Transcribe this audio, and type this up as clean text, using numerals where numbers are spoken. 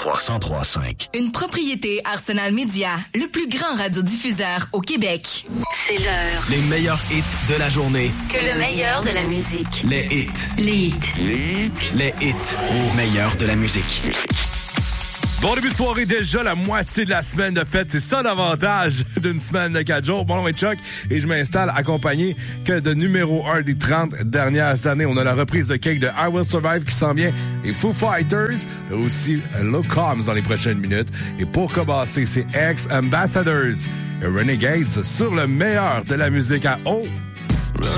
103.5. Une propriété Arsenal Media, le plus grand radiodiffuseur au Québec. C'est l'heure. Les meilleurs hits de la journée. Que le meilleur de la musique. Les hits. Les hits. Les hits au meilleur de la musique. Bon début de soirée, déjà la moitié de la semaine de fête. C'est ça l'avantage d'une semaine de 4 jours. Mon nom est Chuck et je m'installe accompagné que de numéro 1 des 30 dernières années. On a la reprise de Cake de I Will Survive qui s'en vient. Les Foo Fighters, mais aussi Low Coms dans les prochaines minutes. Et pour commencer, c'est Ex-Ambassadors et Renegades sur le meilleur de la musique à haut